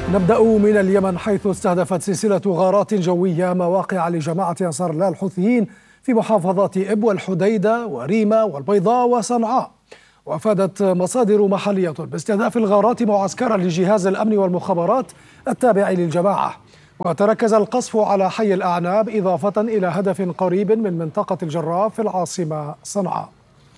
نبدأ من اليمن، حيث استهدفت سلسلة غارات جوية مواقع لجماعة أنصار الله الحوثيين في محافظات إب والحديدة وريمة والبيضاء وصنعاء. وأفادت مصادر محلية باستهداف الغارات معسكرا لجهاز الأمن والمخابرات التابع للجماعة. وتركز القصف على حي الأعناب إضافة إلى هدف قريب من منطقة الجراف في العاصمة صنعاء.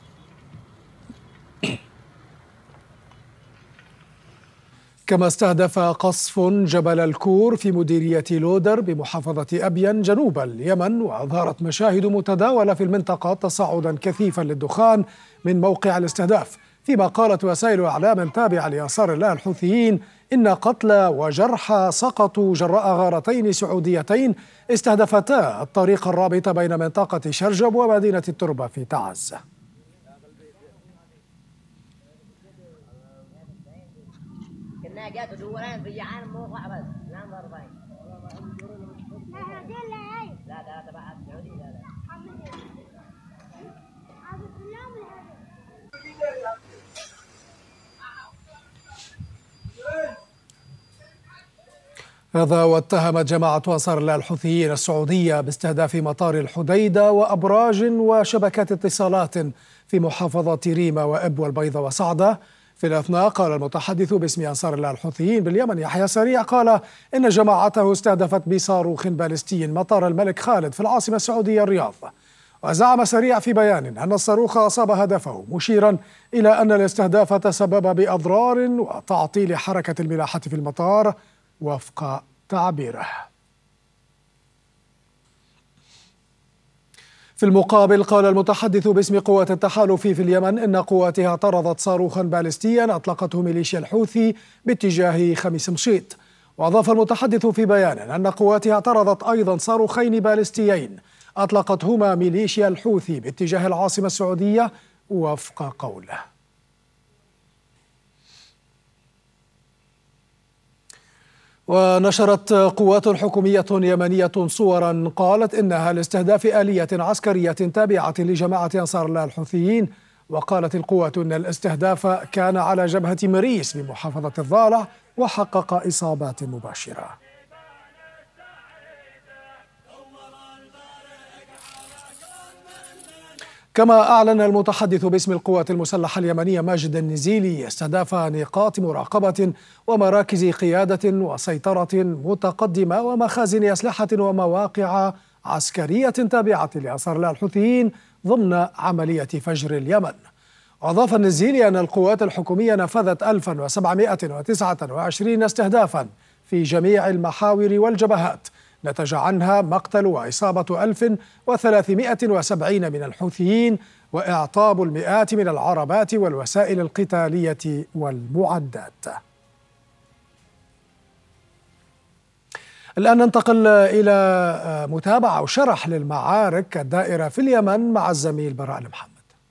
كما استهدف قصف جبل الكور في مديرية لودر بمحافظة أبين جنوب اليمن، وأظهرت مشاهد متداولة في المنطقة تصاعدا كثيفا للدخان من موقع الاستهداف، فيما قالت وسائل إعلام تابعة لأنصار الله الحوثيين إن قتلى وجرحى سقطوا جراء غارتين سعوديتين استهدفتا الطريق الرابط بين منطقة شرجب ومدينة التربة في تعز. هذا واتهمت جماعة أنصار الله الحوثيين السعودية باستهداف مطار الحديدة وأبراج وشبكات اتصالات في محافظات ريمة وإب والبيضاء وصعدة. في الأثناء قال المتحدث باسم أنصار الله الحوثيين باليمن يحيى سريع قال إن جماعته استهدفت بصاروخ باليستي مطار الملك خالد في العاصمة السعودية الرياض. وزعم سريع في بيان أن الصاروخ أصاب هدفه، مشيرا إلى أن الاستهداف تسبب بأضرار وتعطيل حركة الملاحة في المطار وفق تعبيره. في المقابل قال المتحدث باسم قوات التحالف في اليمن إن قواتها اعترضت صاروخا باليستيا أطلقته ميليشيا الحوثي باتجاه خميس مشيط. وأضاف المتحدث في بيان أن قواتها اعترضت أيضا صاروخين باليستيين أطلقتهما ميليشيا الحوثي باتجاه العاصمة السعودية وفق قوله. ونشرت قوات حكومية يمنية صورا قالت إنها لاستهداف آلية عسكرية تابعة لجماعة أنصار الله الحوثيين. وقالت القوات إن الاستهداف كان على جبهة مريس بمحافظة الضالع وحقق إصابات مباشرة. كما أعلن المتحدث باسم القوات المسلحة اليمنية ماجد النزيلي استهداف نقاط مراقبة ومراكز قيادة وسيطرة متقدمة ومخازن أسلحة ومواقع عسكرية تابعة لأنصار الله الحوثيين ضمن عملية فجر اليمن. وأضاف النزيلي أن القوات الحكومية نفذت 1729 استهدافا في جميع المحاور والجبهات، نتج عنها مقتل وإصابة 1370 من الحوثيين وإعطاب المئات من العربات والوسائل القتالية والمعدات. الآن ننتقل إلى متابعة وشرح للمعارك الدائرة في اليمن مع الزميل براء المحمد.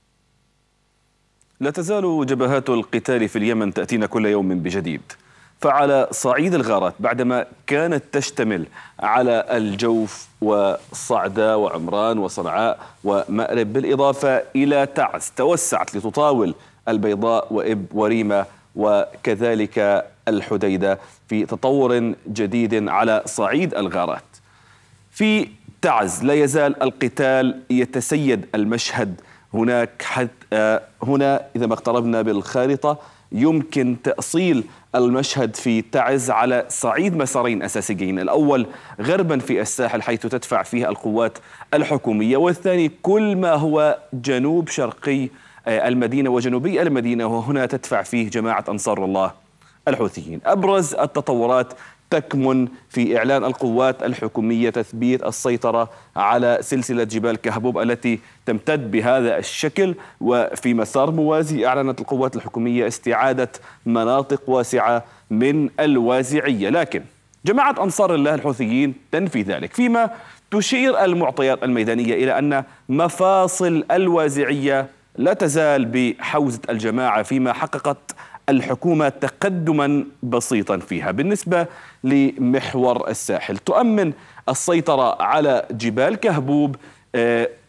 لا تزال جبهات القتال في اليمن تأتينا كل يوم بجديد. فعلى صعيد الغارات، بعدما كانت تشتمل على الجوف وصعدة وعمران وصنعاء ومأرب بالإضافة إلى تعز، توسعت لتطاول البيضاء وإب وريمة وكذلك الحديدة في تطور جديد على صعيد الغارات. في تعز لا يزال القتال يتسيد المشهد هناك. هنا إذا ما اقتربنا بالخارطة يمكن تأصيل المشهد في تعز على صعيد مسارين أساسيين: الأول غربا في الساحل حيث تدفع فيه القوات الحكومية، والثاني كل ما هو جنوب شرقي المدينة وجنوبي المدينة، وهنا تدفع فيه جماعة أنصار الله الحوثيين. أبرز التطورات تكمن في إعلان القوات الحكومية تثبيت السيطرة على سلسلة جبال كهبوب التي تمتد بهذا الشكل، وفي مسار موازي أعلنت القوات الحكومية استعادة مناطق واسعة من الوازعية، لكن جماعة أنصار الله الحوثيين تنفي ذلك، فيما تشير المعطيات الميدانية إلى أن مفاصل الوازعية لا تزال بحوزة الجماعة، فيما حققت الحكومة تقدما بسيطا فيها. بالنسبة لمحور الساحل، تؤمن السيطرة على جبال كهبوب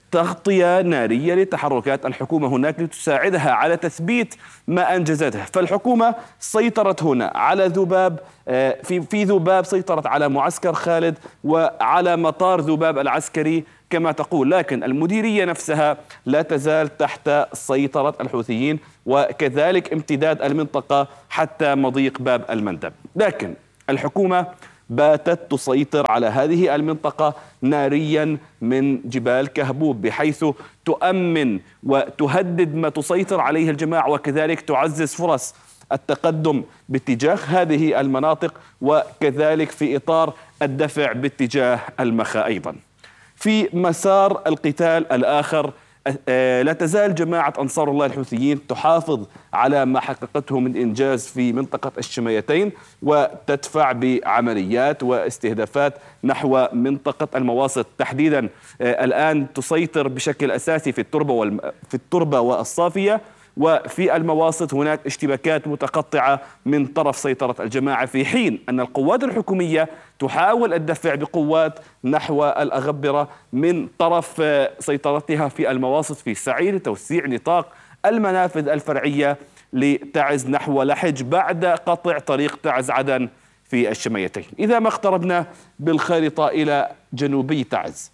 تغطية نارية لتحركات الحكومة هناك لتساعدها على تثبيت ما أنجزته. فالحكومة سيطرت هنا على ذباب، في ذباب سيطرت على معسكر خالد وعلى مطار ذباب العسكري كما تقول، لكن المديرية نفسها لا تزال تحت سيطرة الحوثيين، وكذلك امتداد المنطقة حتى مضيق باب المندب. لكن الحكومة باتت تسيطر على هذه المنطقة ناريا من جبال كهبوب، بحيث تؤمن وتهدد ما تسيطر عليه الجماعة، وكذلك تعزز فرص التقدم باتجاه هذه المناطق، وكذلك في إطار الدفع باتجاه المخا. أيضا في مسار القتال الآخر لا تزال جماعة أنصار الله الحوثيين تحافظ على ما حققته من إنجاز في منطقة الشميتين، وتدفع بعمليات واستهدافات نحو منطقة المواسط تحديدا. الآن تسيطر بشكل أساسي في التربة والصافية، وفي المواسط هناك اشتباكات متقطعة من طرف سيطرة الجماعة، في حين أن القوات الحكومية تحاول الدفع بقوات نحو الأغبرة من طرف سيطرتها في المواسط، في سعي لتوسيع نطاق المنافذ الفرعية لتعز نحو لحج بعد قطع طريق تعز عدن في الشميتين. إذا ما اقتربنا بالخارطة إلى جنوبي تعز،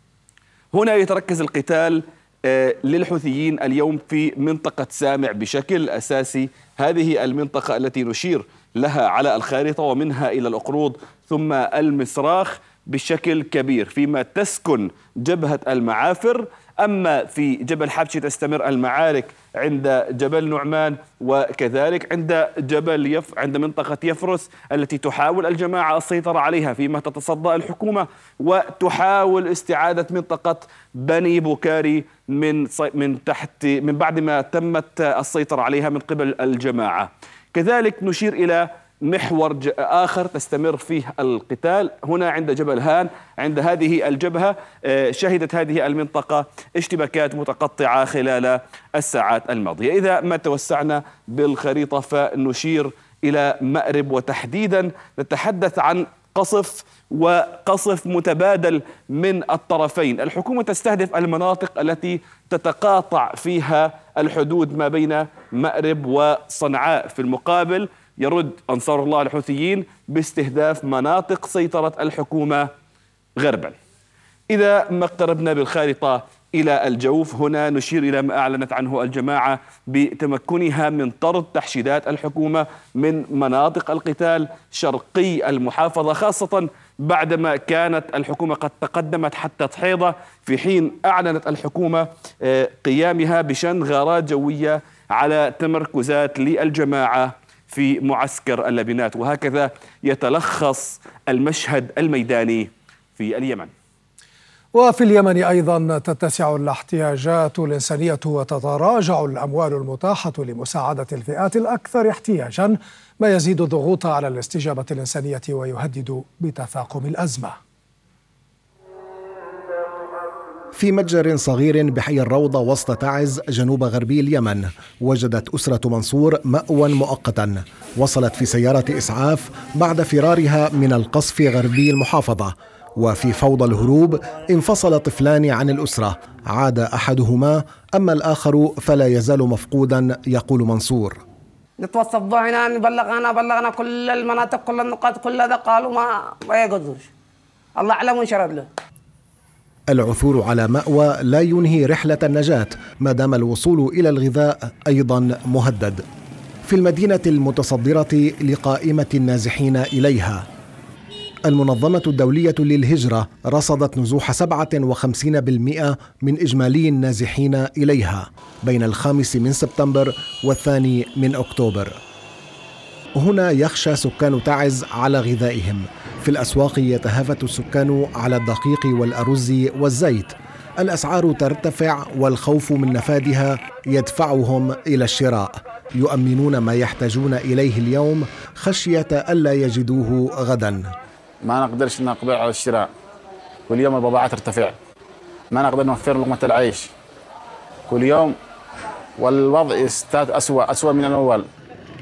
هنا يتركز القتال للحوثيين اليوم في منطقة سامع بشكل أساسي. هذه المنطقة التي نشير لها على الخارطة، ومنها إلى الأقروض ثم المسراخ بشكل كبير، فيما تسكن جبهة المعافر. أما في جبل حبشي تستمر المعارك عند جبل نعمان، وكذلك عند منطقة يفرس التي تحاول الجماعة السيطرة عليها، فيما تتصدى الحكومة وتحاول استعادة منطقة بني بوكاري من بعد ما تمت السيطرة عليها من قبل الجماعة. كذلك نشير إلى محور آخر تستمر فيه القتال هنا عند جبل هان. عند هذه الجبهة شهدت هذه المنطقة اشتباكات متقطعة خلال الساعات الماضية. إذا ما توسعنا بالخريطة فنشير إلى مأرب، وتحديدا نتحدث عن قصف متبادل من الطرفين. الحكومة تستهدف المناطق التي تتقاطع فيها الحدود ما بين مأرب وصنعاء. في المقابل يرد أنصار الله الحوثيين باستهداف مناطق سيطرة الحكومة غربا. إذا ما اقتربنا بالخارطة إلى الجوف، هنا نشير إلى ما أعلنت عنه الجماعة بتمكنها من طرد تحشيدات الحكومة من مناطق القتال شرقي المحافظة، خاصة بعدما كانت الحكومة قد تقدمت حتى تحيضة، في حين أعلنت الحكومة قيامها بشن غارات جوية على تمركزات للجماعة في معسكر اللبنات. وهكذا يتلخص المشهد الميداني في اليمن. وفي اليمن أيضا تتسع الاحتياجات الإنسانية وتتراجع الأموال المتاحة لمساعدة الفئات الأكثر احتياجا، ما يزيد الضغوط على الاستجابة الإنسانية ويهدد بتفاقم الأزمة. في متجر صغير بحي الروضة وسط تعز جنوب غربي اليمن، وجدت أسرة منصور مأوى مؤقتا. وصلت في سيارة إسعاف بعد فرارها من القصف غربي المحافظة، وفي فوضى الهروب انفصل طفلان عن الأسرة، عاد أحدهما أما الآخر فلا يزال مفقودا. يقول منصور: نتوصل هنا بلغنا كل المناطق كل النقاط كل هذا، قالوا ما يقدروش، الله أعلم وإن شرب له. العثور على مأوى لا ينهي رحلة النجاة، ما دام الوصول إلى الغذاء أيضا مهدد. في المدينة المتصدرة لقائمة النازحين إليها، المنظمة الدولية للهجرة رصدت نزوح 57% من إجمالي النازحين إليها بين 5 من سبتمبر و2 من أكتوبر. هنا يخشى سكان تعز على غذائهم. في الأسواق يتهافت السكان على الدقيق والأرز والزيت. الأسعار ترتفع والخوف من نفادها يدفعهم إلى الشراء. يؤمنون ما يحتاجون إليه اليوم خشية ألا يجدوه غدا. ما نقدرش نقبل على الشراء، كل يوم البضاعة ترتفع، ما نقدر نوفر لقمة العيش كل يوم، والوضع يزداد أسوأ من الأول.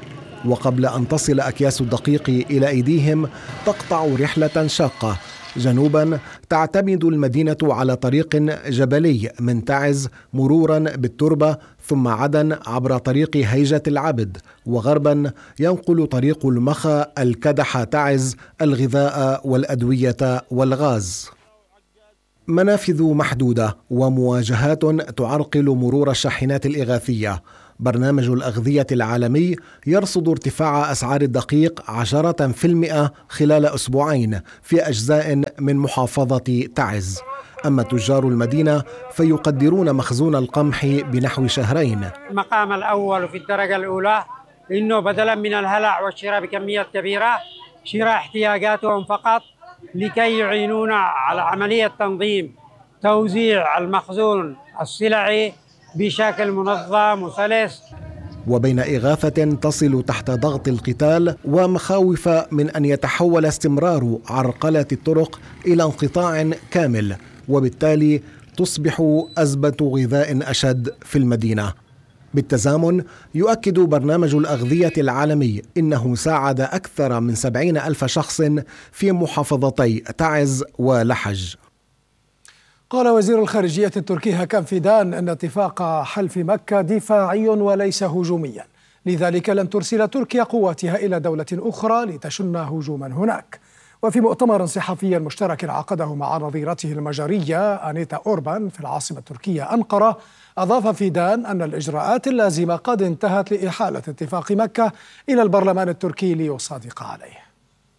وقبل أن تصل أكياس الدقيق إلى أيديهم تقطع رحلة شاقة. جنوبا تعتمد المدينة على طريق جبلي من تعز مرورا بالتربة ثم عدن عبر طريق هيجة العبد، وغربا ينقل طريق المخا الكدح تعز الغذاء والأدوية والغاز. منافذ محدودة ومواجهات تعرقل مرور الشاحنات الإغاثية. برنامج الأغذية العالمي يرصد ارتفاع أسعار الدقيق 10% خلال أسبوعين في أجزاء من محافظة تعز. أما تجار المدينة فيقدرون مخزون القمح بنحو شهرين. المقام الأول في الدرجة الأولى إنه بدلا من الهلع والشراء بكميات كبيرة شراء احتياجاتهم فقط لكي يعينونا على عملية تنظيم توزيع المخزون السلعي بشكل منظم وسلس. وبين إغاثة تصل تحت ضغط القتال ومخاوف من أن يتحول استمرار عرقلة الطرق إلى انقطاع كامل، وبالتالي تصبح أزمة غذاء أشد في المدينة. بالتزامن يؤكد برنامج الأغذية العالمي إنه ساعد أكثر من 70,000 شخص في محافظتي تعز ولحج. قال وزير الخارجية التركي هاكان فيدان أن اتفاق حلف مكة دفاعي وليس هجوميا، لذلك لن ترسل تركيا قواتها إلى دولة أخرى لتشن هجوما هناك. وفي مؤتمر صحفي مشترك عقده مع نظيرته المجرية أنيتا أوربان في العاصمة التركية أنقرة، أضاف فيدان أن الإجراءات اللازمة قد انتهت لإحالة اتفاق مكة إلى البرلمان التركي ليصادق عليه.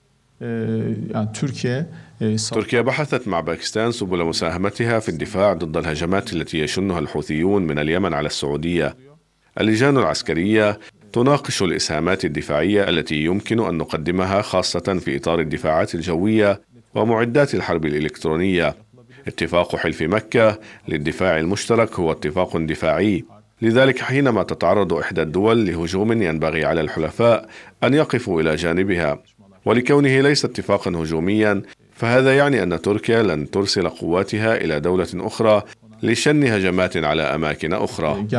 تركيا بحثت مع باكستان سبل مساهمتها في الدفاع ضد الهجمات التي يشنها الحوثيون من اليمن على السعودية. اللجان العسكرية تناقش الإسهامات الدفاعية التي يمكن أن نقدمها، خاصة في إطار الدفاعات الجوية ومعدات الحرب الإلكترونية. اتفاق حلف مكة للدفاع المشترك هو اتفاق دفاعي، لذلك حينما تتعرض إحدى الدول لهجوم ينبغي على الحلفاء أن يقفوا إلى جانبها. ولكونه ليس اتفاقا هجوميا فهذا يعني أن تركيا لن ترسل قواتها إلى دولة أخرى لشن هجمات على أماكن أخرى.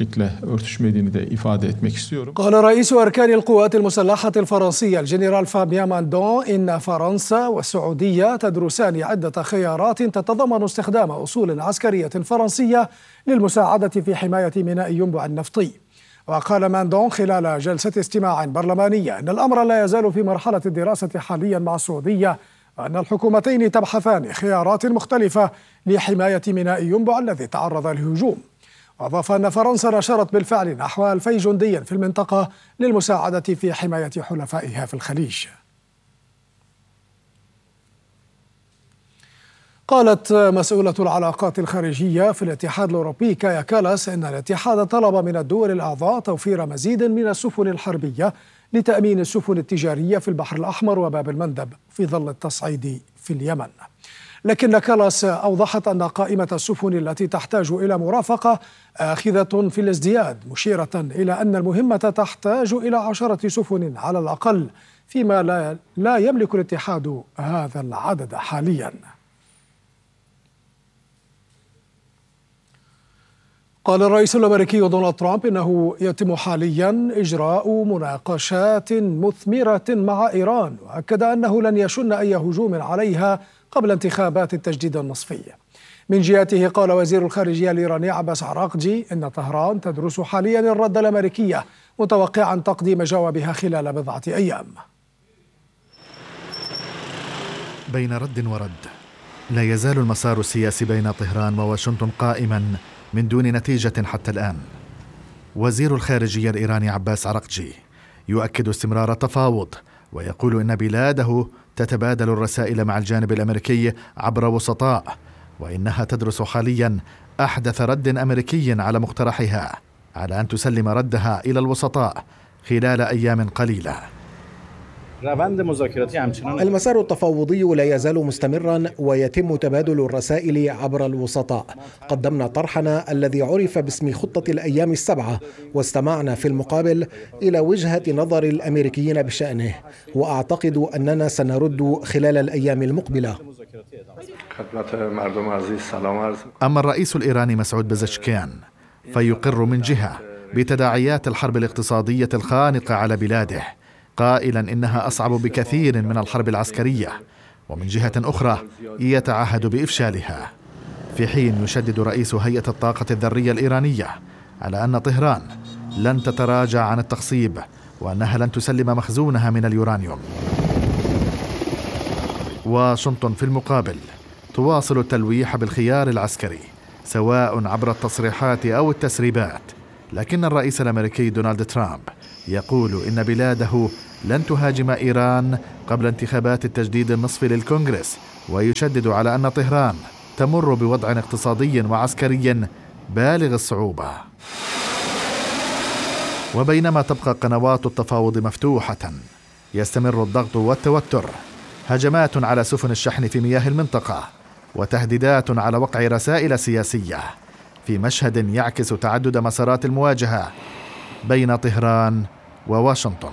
قال رئيس أركان القوات المسلحة الفرنسية الجنرال فابيان ماندون إن فرنسا والسعودية تدرسان عدة خيارات تتضمن استخدام أصول عسكرية فرنسية للمساعدة في حماية ميناء ينبع النفطي. وقال ماندون خلال جلسة استماع برلمانية أن الأمر لا يزال في مرحلة الدراسة حاليا مع السعودية، وأن الحكومتين تبحثان خيارات مختلفة لحماية ميناء ينبع الذي تعرض للهجوم. وأضاف أن فرنسا نشرت بالفعل نحو 2000 جنديا في المنطقة للمساعدة في حماية حلفائها في الخليج. قالت مسؤولة العلاقات الخارجية في الاتحاد الأوروبي كايا كالاس إن الاتحاد طلب من الدول الأعضاء توفير مزيد من السفن الحربية لتأمين السفن التجارية في البحر الأحمر وباب المندب في ظل التصعيد في اليمن. لكن كالاس أوضحت أن قائمة السفن التي تحتاج إلى مرافقة آخذة في الازدياد، مشيرة إلى أن المهمة تحتاج إلى 10 سفن على الأقل، فيما لا يملك الاتحاد هذا العدد حاليا. قال الرئيس الأمريكي دونالد ترامب إنه يتم حاليا إجراء مناقشات مثمرة مع إيران، وأكد أنه لن يشن أي هجوم عليها قبل انتخابات التجديد النصفي. من جهته قال وزير الخارجية الإيراني عباس عراقجي إن طهران تدرس حاليا الرد الأمريكي، متوقعا تقديم جوابها خلال بضعة أيام. بين رد ورد، لا يزال المسار السياسي بين طهران وواشنطن قائما من دون نتيجة حتى الآن. وزير الخارجية الإيراني عباس عراقجي يؤكد استمرار التفاوض، ويقول إن بلاده تتبادل الرسائل مع الجانب الأمريكي عبر وسطاء، وإنها تدرس حاليا أحدث رد أمريكي على مقترحها على أن تسلم ردها إلى الوسطاء خلال أيام قليلة. المسار التفاوضي لا يزال مستمرا ويتم تبادل الرسائل عبر الوسطاء. قدمنا طرحنا الذي عرف باسم خطة الأيام السبعة، واستمعنا في المقابل إلى وجهة نظر الأمريكيين بشأنه، وأعتقد أننا سنرد خلال الأيام المقبلة. أما الرئيس الإيراني مسعود بزشكيان فيقر من جهة بتداعيات الحرب الاقتصادية الخانقة على بلاده، قائلا إنها أصعب بكثير من الحرب العسكرية، ومن جهة أخرى يتعهد بإفشالها، في حين يشدد رئيس هيئة الطاقة الذرية الإيرانية على أن طهران لن تتراجع عن التخصيب وأنها لن تسلم مخزونها من اليورانيوم. واشنطن في المقابل تواصل التلويح بالخيار العسكري سواء عبر التصريحات أو التسريبات، لكن الرئيس الأمريكي دونالد ترامب يقول إن بلاده لن تهاجم إيران قبل انتخابات التجديد النصفي للكونغرس، ويشدد على أن طهران تمر بوضع اقتصادي وعسكري بالغ الصعوبة. وبينما تبقى قنوات التفاوض مفتوحة، يستمر الضغط والتوتر، هجمات على سفن الشحن في مياه المنطقة، وتهديدات على وقع رسائل سياسية، في مشهد يعكس تعدد مسارات المواجهة بين طهران وواشنطن.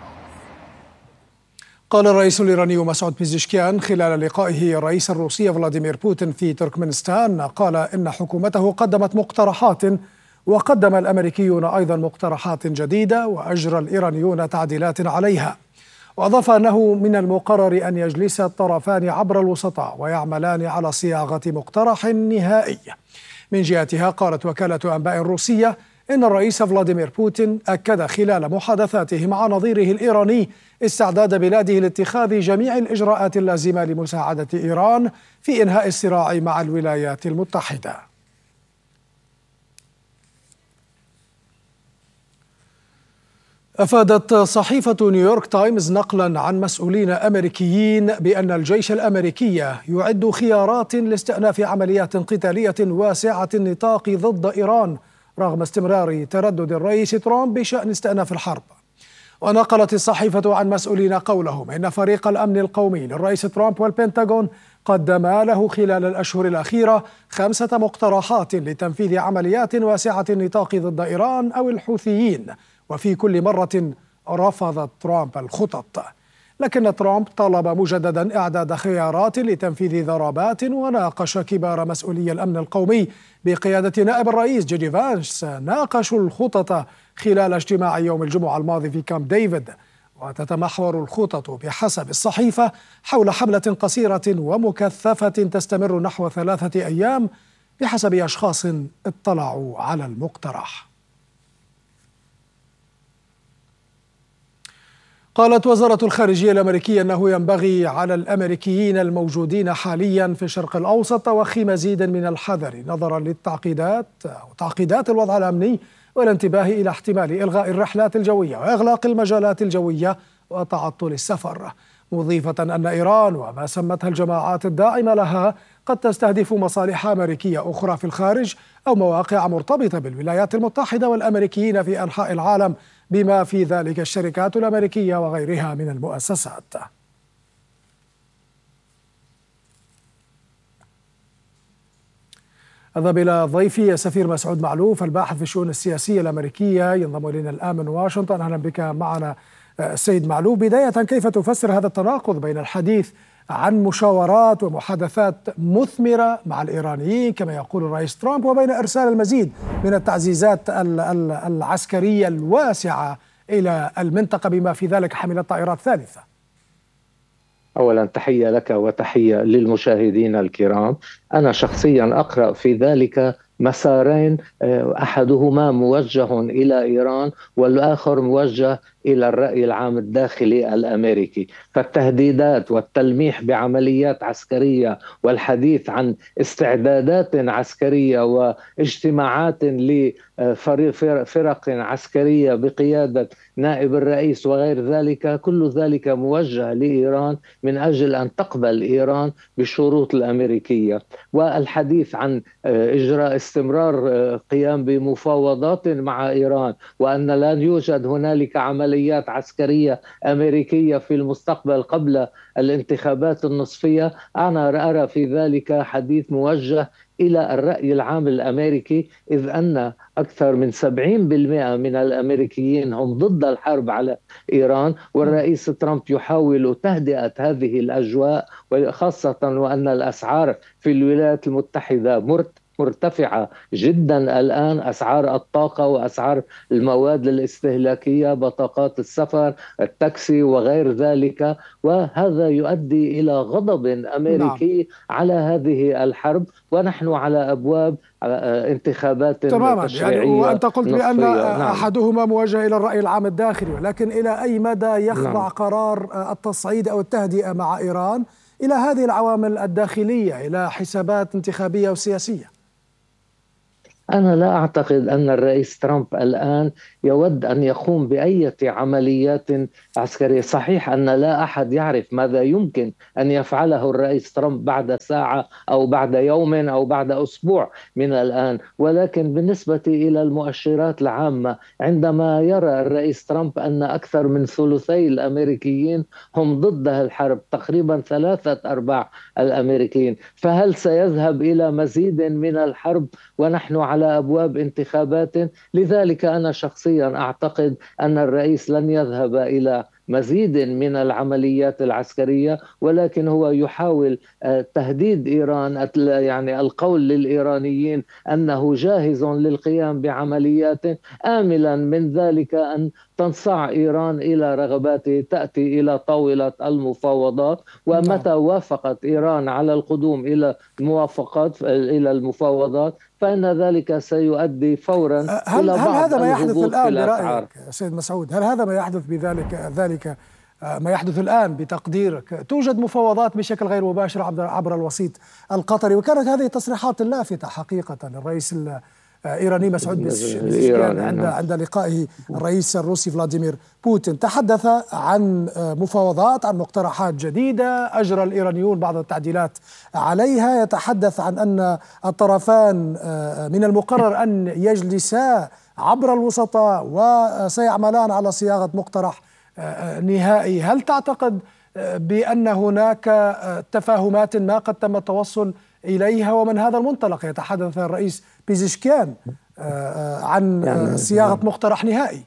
قال الرئيس الإيراني مسعود بيزشكيان خلال لقائه الرئيس الروسي فلاديمير بوتين في تركمانستان، قال إن حكومته قدمت مقترحات، وقدم الأمريكيون أيضا مقترحات جديدة، وأجرى الإيرانيون تعديلات عليها. وأضاف أنه من المقرر أن يجلس الطرفان عبر الوسطاء ويعملان على صياغة مقترح نهائي. من جهتها قالت وكالة أنباء روسية إن الرئيس فلاديمير بوتين أكد خلال محادثاته مع نظيره الإيراني استعداد بلاده لاتخاذ جميع الإجراءات اللازمة لمساعدة إيران في إنهاء الصراع مع الولايات المتحدة. أفادت صحيفة نيويورك تايمز نقلا عن مسؤولين أمريكيين بأن الجيش الأمريكي يعد خيارات لاستئناف عمليات قتالية واسعة النطاق ضد إيران رغم استمرار تردد الرئيس ترامب بشأن استئناف الحرب. ونقلت الصحيفة عن مسؤولين قولهم إن فريق الأمن القومي للرئيس ترامب والبنتاغون قدما له خلال الأشهر الأخيرة 5 مقترحات لتنفيذ عمليات واسعة النطاق ضد إيران أو الحوثيين، وفي كل مرة رفض ترامب الخطط. لكن ترامب طلب مجددا إعداد خيارات لتنفيذ ضربات، وناقش كبار مسؤولي الأمن القومي بقيادة نائب الرئيس جيدي فانس ناقشوا الخطط خلال اجتماع يوم الجمعة الماضي في كامب ديفيد. وتتمحور الخطط بحسب الصحيفة حول حملة قصيرة ومكثفة تستمر نحو 3 أيام بحسب أشخاص اطلعوا على المقترح. قالت وزارة الخارجية الأمريكية أنه ينبغي على الأمريكيين الموجودين حاليا في الشرق الأوسط توخي مزيد من الحذر نظرا للتعقيدات الوضع الأمني، والانتباه إلى احتمال إلغاء الرحلات الجوية وإغلاق المجالات الجوية وتعطل السفر، مضيفة أن إيران وما سمتها الجماعات الداعمة لها قد تستهدف مصالح أمريكية أخرى في الخارج أو مواقع مرتبطة بالولايات المتحدة والأمريكيين في أنحاء العالم، بما في ذلك الشركات الأمريكية وغيرها من المؤسسات. أذهب إلى ضيفي السفير مسعود معلوف الباحث في الشؤون السياسية الأمريكية، ينضم إلينا الآن من واشنطن. أهلا بك معنا السيد معلوف. بداية، كيف تفسر هذا التناقض بين الحديث عن مشاورات ومحادثات مثمرة مع الإيرانيين كما يقول الرئيس ترامب وبين إرسال المزيد من التعزيزات العسكرية الواسعة إلى المنطقة بما في ذلك حاملات طائرات ثالثة؟ أولا تحية لك وتحية للمشاهدين الكرام. أنا شخصيا أقرأ في ذلك مسارين، أحدهما موجه إلى إيران والآخر موجه إلى الرأي العام الداخلي الأمريكي. فالتهديدات والتلميح بعمليات عسكرية والحديث عن استعدادات عسكرية واجتماعات لفرق عسكرية بقيادة نائب الرئيس وغير ذلك، كل ذلك موجه لإيران من أجل أن تقبل إيران بالشروط الأمريكية. والحديث عن إجراء استمرار قيام بمفاوضات مع إيران وأن لن يوجد هنالك عمليات عسكرية أمريكية في المستقبل قبل الانتخابات النصفية، أنا أرى في ذلك حديث موجه إلى الرأي العام الأمريكي، إذ أن أكثر من 70% من الأمريكيين هم ضد الحرب على إيران، والرئيس ترامب يحاول تهدئة هذه الأجواء، وخاصة وأن الأسعار في الولايات المتحدة مرتفعة جدا الآن، أسعار الطاقة وأسعار المواد الاستهلاكية، بطاقات السفر، التاكسي وغير ذلك، وهذا يؤدي إلى غضب نعم أمريكي على هذه الحرب، ونحن على أبواب انتخابات تماما. يعني تشريعية وأنت قلت بأن نصفية. نعم. أحدهما موجه إلى الرأي العام الداخلي، ولكن إلى أي مدى يخضع نعم. قرار التصعيد أو التهدئة مع إيران إلى هذه العوامل الداخلية، إلى حسابات انتخابية وسياسية؟ أنا لا أعتقد أن الرئيس ترامب الآن يود أن يقوم بأي عمليات عسكرية. صحيح أن لا أحد يعرف ماذا يمكن أن يفعله الرئيس ترامب بعد ساعة أو بعد يوم أو بعد أسبوع من الآن، ولكن بالنسبة إلى المؤشرات العامة، عندما يرى الرئيس ترامب أن أكثر من ثلثي الأمريكيين هم ضد الحرب، تقريبا 3/4 الأمريكيين، فهل سيذهب إلى مزيد من الحرب ونحن على أبواب انتخابات؟ لذلك أنا شخصيا أعتقد أن الرئيس لن يذهب إلى مزيد من العمليات العسكرية، ولكن هو يحاول تهديد إيران، يعني القول للإيرانيين أنه جاهز للقيام بعمليات، آملا من ذلك أن تنصاع إيران إلى رغباته، تأتي إلى طاولة المفاوضات، ومتى وافقت إيران على القدوم إلى المفاوضات فإن ذلك سيؤدي فورا إلى هل بعض هذا ما يحدث الهبوط في الآن الأسعار. برأيك سيد مسعود؟ هل هذا ما يحدث ذلك ما يحدث الآن بتقديرك؟ توجد مفاوضات بشكل غير مباشر عبر الوسيط القطري، وكانت هذه التصريحات اللافتة حقيقة الرئيس الإيراني مسعود بيزشكيان عند لقائه الرئيس الروسي فلاديمير بوتين، تحدث عن مفاوضات، عن مقترحات جديدة أجرى الإيرانيون بعض التعديلات عليها، يتحدث عن أن الطرفان من المقرر أن يجلسا عبر الوسطاء وسيعملان على صياغة مقترح نهائي. هل تعتقد بأن هناك تفاهمات ما قد تم التوصل إليها؟ ومن هذا المنطلق يتحدث الرئيس بيزشكيان عن صياغة مقترح نهائي.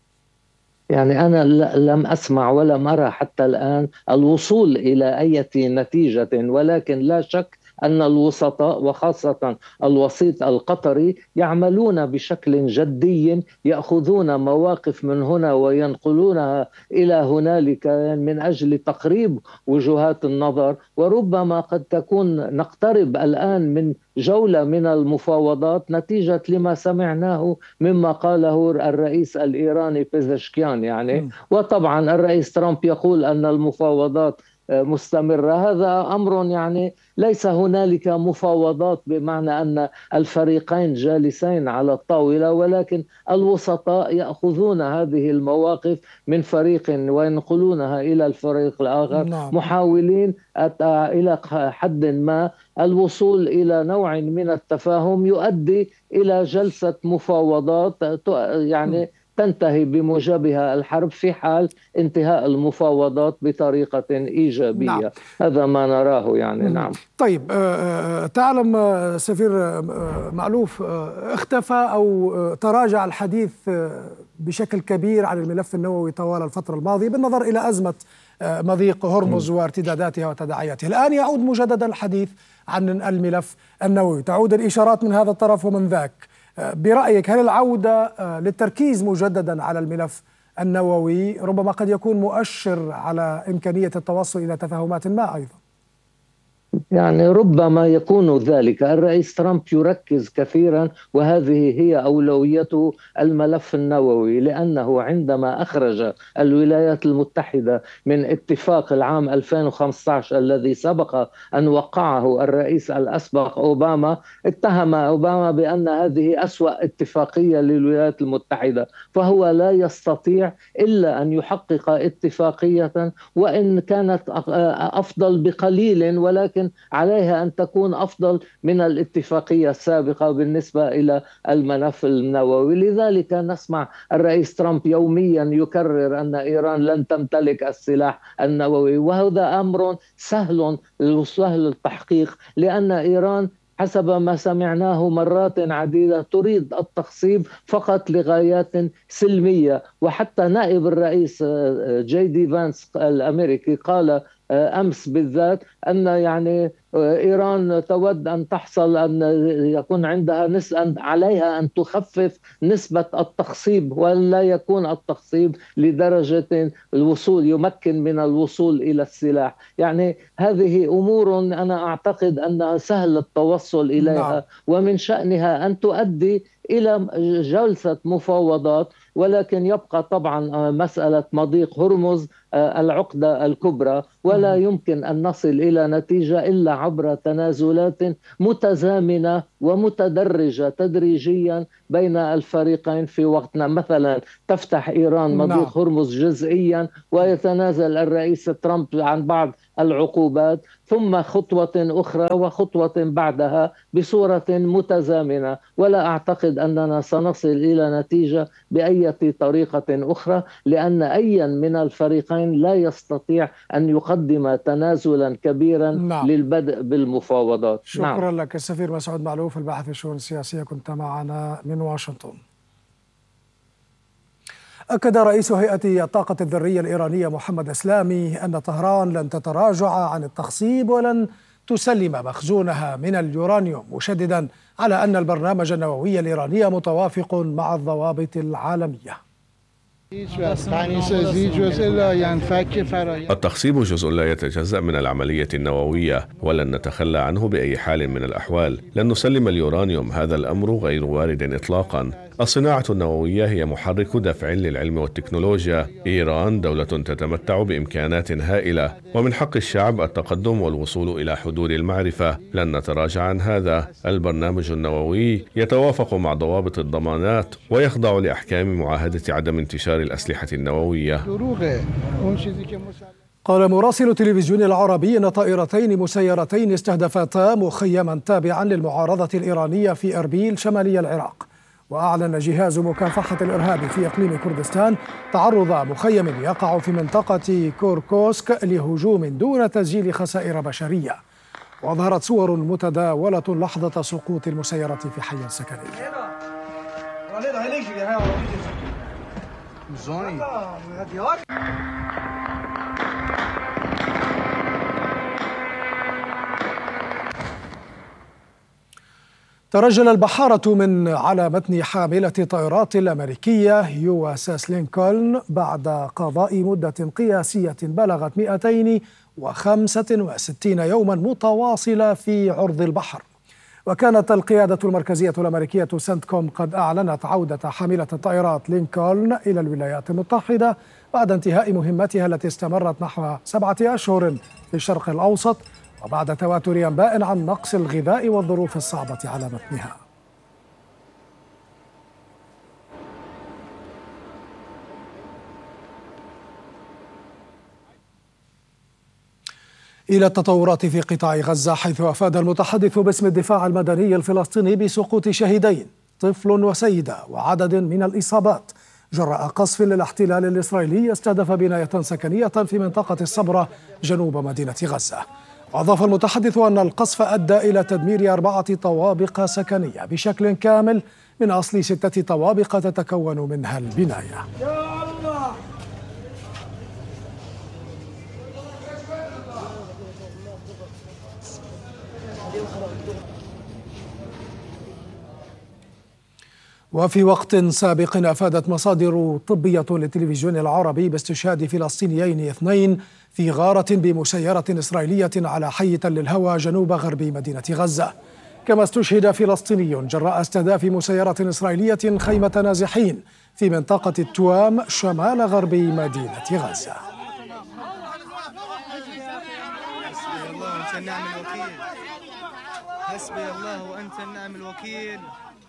يعني أنا لم أسمع ولم أرى حتى الآن الوصول إلى أي نتيجة، ولكن لا شك أن الوسطاء وخاصة الوسيط القطري يعملون بشكل جدي، يأخذون مواقف من هنا وينقلونها إلى هنالك من أجل تقريب وجهات النظر، وربما قد تكون نقترب الآن من جولة من المفاوضات نتيجة لما سمعناه مما قاله الرئيس الإيراني بيزشكيان يعني. وطبعا الرئيس ترامب يقول أن المفاوضات مستمرة، هذا أمر يعني ليس هنالك مفاوضات بمعنى أن الفريقين جالسين على الطاولة، ولكن الوسطاء يأخذون هذه المواقف من فريق وينقلونها إلى الفريق الآخر، محاولين إلى حد ما الوصول إلى نوع من التفاهم يؤدي إلى جلسة مفاوضات يعني تنتهي بموجبها الحرب في حال انتهاء المفاوضات بطريقة إيجابية. هذا ما نراه يعني. نعم. طيب تعلم سفير معلوف، اختفى أو تراجع الحديث بشكل كبير عن الملف النووي طوال الفترة الماضية بالنظر إلى أزمة مضيق هرمز وارتداداتها وتداعياتها. الآن يعود مجددا الحديث عن الملف النووي، تعود الإشارات من هذا الطرف ومن ذاك. برأيك هل العودة للتركيز مجددا على الملف النووي ربما قد يكون مؤشر على إمكانية التوصل إلى تفاهمات ما أيضا؟ يعني ربما يكون ذلك. الرئيس ترامب يركز كثيرا وهذه هي أولويته الملف النووي، لأنه عندما أخرج الولايات المتحدة من اتفاق العام 2015 الذي سبق أن وقعه الرئيس الأسبق أوباما، اتهم أوباما بأن هذه أسوأ اتفاقية للولايات المتحدة، فهو لا يستطيع إلا أن يحقق اتفاقية وإن كانت أفضل بقليل، ولكن عليها أن تكون أفضل من الاتفاقية السابقة بالنسبة إلى الملف النووي. لذلك نسمع الرئيس ترامب يوميا يكرر أن إيران لن تمتلك السلاح النووي، وهذا أمر سهل التحقيق، لأن إيران حسب ما سمعناه مرات عديدة تريد التخصيب فقط لغايات سلمية. وحتى نائب الرئيس جي دي فانس الأمريكي قال أمس بالذات أن يعني إيران تود أن تحصل أن يكون عندها عليها أن تخفف نسبة التخصيب، وأن لا يكون التخصيب لدرجة الوصول يمكن من الوصول إلى السلاح. يعني هذه أمور أنا أعتقد أنها سهل التوصل إليها، ومن شأنها أن تؤدي إلى جلسة مفاوضات، ولكن يبقى طبعا مسألة مضيق هرمز العقدة الكبرى، ولا يمكن أن نصل إلى نتيجة إلا عبر تنازلات متزامنة ومتدرجة تدريجيا بين الفريقين في وقتنا. مثلا تفتح إيران مضيق هرمز جزئيا ويتنازل الرئيس ترامب عن بعض العقوبات، ثم خطوة أخرى وخطوة بعدها بصورة متزامنة. ولا أعتقد أننا سنصل إلى نتيجة بأي طريقة أخرى، لأن أي من الفريقين لا يستطيع أن يقدم تنازلا كبيرا للبدء بالمفاوضات. شكرا لك السفير مسعود معلوف الباحث في الشؤون السياسية، كنت معنا من واشنطن. أكد رئيس هيئة الطاقة الذرية الإيرانية محمد إسلامي أن طهران لن تتراجع عن التخصيب ولن تسلم مخزونها من اليورانيوم، مشددا على أن البرنامج النووي الإيراني متوافق مع الضوابط العالمية. التخصيب جزء لا يتجزأ من العملية النووية، ولن نتخلى عنه بأي حال من الأحوال. لن نسلم اليورانيوم، هذا الأمر غير وارد إطلاقا. الصناعة النووية هي محرك دفع للعلم والتكنولوجيا. إيران دولة تتمتع بإمكانات هائلة، ومن حق الشعب التقدم والوصول إلى حدود المعرفة. لن نتراجع عن هذا. البرنامج النووي يتوافق مع ضوابط الضمانات ويخضع لأحكام معاهدة عدم انتشار الأسلحة النووية. قال مراسل تلفزيون العربي أن طائرتين مسيرتين استهدفتا مخيما تابعا للمعارضة الإيرانية في أربيل شمالي العراق. وأعلن جهاز مكافحة الإرهاب في إقليم كردستان تعرض مخيم يقع في منطقة كوركوسك لهجوم دون تسجيل خسائر بشرية. وظهرت صور متداولة لحظة سقوط المسيرة في حي سكني. ترجل البحارة من على متن حاملة الطائرات الأمريكية يو اس اس لينكولن بعد قضاء مدة قياسية بلغت 265 يوما متواصلة في عرض البحر. وكانت القيادة المركزية الأمريكية سنتكوم قد أعلنت عودة حاملة الطائرات لينكولن إلى الولايات المتحدة بعد انتهاء مهمتها التي استمرت نحو 7 أشهر في الشرق الأوسط، وبعد تواتر أنباء عن نقص الغذاء والظروف الصعبة على متنها. إلى التطورات في قطاع غزة، حيث أفاد المتحدث باسم الدفاع المدني الفلسطيني بسقوط شهيدين، طفل وسيدة، وعدد من الإصابات جراء قصف للاحتلال الإسرائيلي استهدف بناية سكنية في منطقة الصبرة جنوب مدينة غزة. وأضاف المتحدث أن القصف أدى إلى تدمير 4 طوابق سكنية بشكل كامل من أصل 6 طوابق تتكون منها البناية. وفي وقت سابق أفادت مصادر طبية للتلفزيون العربي باستشهاد فلسطينيين 2 في غارة بمسيرة إسرائيلية على حي تل الهوى جنوب غرب مدينة غزة. كما استشهد فلسطيني جراء استهداف مسيرة إسرائيلية خيمة نازحين في منطقة التوام شمال غرب مدينة غزة. حسبي الله وأنت النعم الوكيل.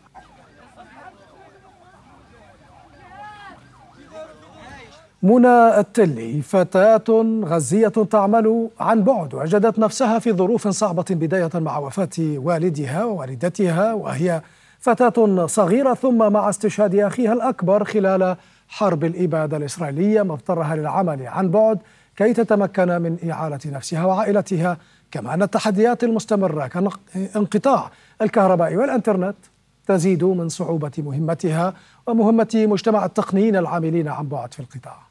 منى التلي فتاة غزية تعمل عن بعد، وجدت نفسها في ظروف صعبة بداية مع وفاة والدها ووالدتها وهي فتاة صغيرة، ثم مع استشهاد أخيها الأكبر خلال حرب الإبادة الإسرائيلية، ما اضطرها للعمل عن بعد كي تتمكن من إعالة نفسها وعائلتها. كما أن التحديات المستمرة كانقطاع الكهرباء والإنترنت تزيد من صعوبة مهمتها ومهمة مجتمع التقنيين العاملين عن بعد في القطاع.